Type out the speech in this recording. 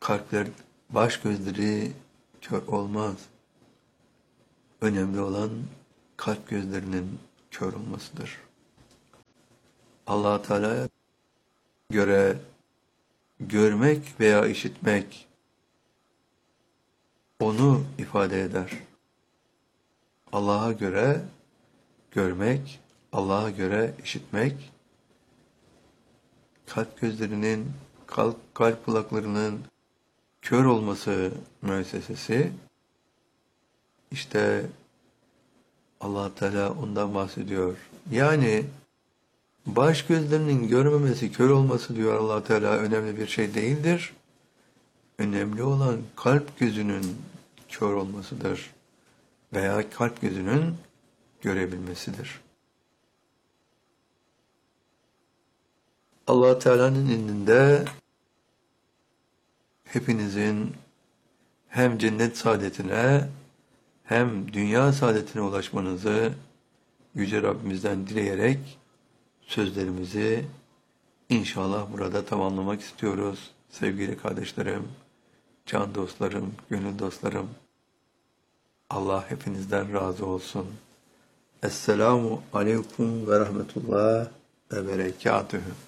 kalpler, baş gözleri kör olmaz. Önemli olan kalp gözlerinin kör olmasıdır. Allah Teala'ya göre görmek veya işitmek onu ifade eder. Allah'a göre görmek, Allah'a göre işitmek, kalp gözlerinin, kalp kulaklarının kör olması müessesesi, işte Allah Teala ondan bahsediyor. Yani baş gözlerinin görmemesi, kör olması diyor Allah Teala, önemli bir şey değildir. Önemli olan kalp gözünün kör olmasıdır veya kalp gözünün görebilmesidir. Allah Teala'nın indinde hepinizin hem cennet saadetine hem dünya saadetine ulaşmanızı Yüce Rabbimizden dileyerek sözlerimizi inşallah burada tamamlamak istiyoruz. Sevgili kardeşlerim, can dostlarım, gönül dostlarım, Allah hepinizden razı olsun. Esselamu aleyküm ve rahmetullah ve berekatühü.